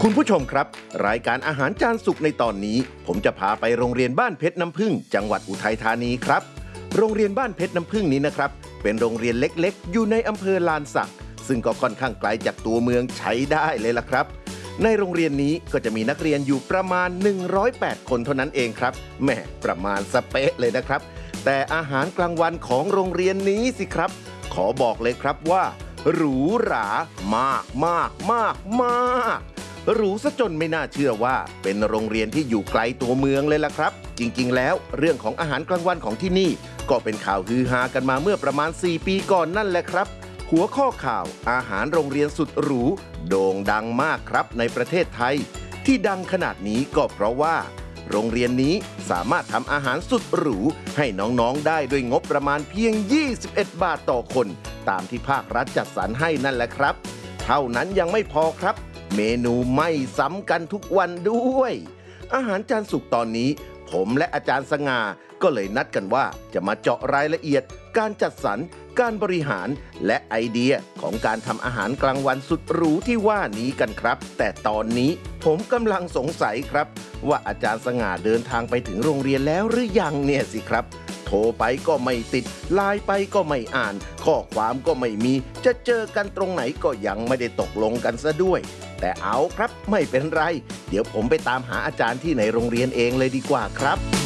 คุณผู้ชมครับรายการอาหารจานสุกในตอนนี้ผมจะพาไปโรงเรียนบ้านเพชรน้ำผึ้งจังหวัดอุทัยธานีครับโรงเรียนบ้านเพชรน้ำผึ้งนี้นะครับเป็นโรงเรียนเล็กๆอยู่ในอำเภอลานสักซึ่งก็ค่อนข้างไกลจากตัวเมืองใช้ได้เลยล่ะครับในโรงเรียนนี้ก็จะมีนักเรียนอยู่ประมาณ108คนเท่านั้นเองครับแหมประมาณสเป๊ะเลยนะครับแต่อาหารกลางวันของโรงเรียนนี้สิครับขอบอกเลยครับว่าหรูหรามากมากมากมากหรูซะจนไม่น่าเชื่อว่าเป็นโรงเรียนที่อยู่ไกลตัวเมืองเลยล่ะครับจริงๆแล้วเรื่องของอาหารกลางวันของที่นี่ก็เป็นข่าวฮือฮากันมาเมื่อประมาณ4 ปีก่อนนั่นแหละครับหัวข้อข่าวอาหารโรงเรียนสุดหรูโด่งดังมากครับในประเทศไทยที่ดังขนาดนี้ก็เพราะว่าโรงเรียนนี้สามารถทำอาหารสุดหรูให้น้องๆได้ด้วยงบประมาณเพียง21 บาทต่อคนตามที่ภาครัฐจัดสรรให้นั่นแหละครับเท่านั้นยังไม่พอครับเมนูไม่ซ้ำกันทุกวันด้วยอาหารจานสุกตอนนี้ผมและอาจารย์สง่าก็เลยนัดกันว่าจะมาเจาะรายละเอียดการจัดสรรการบริหารและไอเดียของการทำอาหารกลางวันสุดหรูที่ว่านี้กันครับแต่ตอนนี้ผมกำลังสงสัยครับว่าอาจารย์สง่าเดินทางไปถึงโรงเรียนแล้วหรือยังเนี่ยสิครับโทรไปก็ไม่ติดไลน์ไปก็ไม่อ่านข้อความก็ไม่มีจะเจอกันตรงไหนก็ยังไม่ได้ตกลงกันซะด้วยแต่เอาครับไม่เป็นไรเดี๋ยวผมไปตามหาอาจารย์ที่ในโรงเรียนเองเลยดีกว่าครับ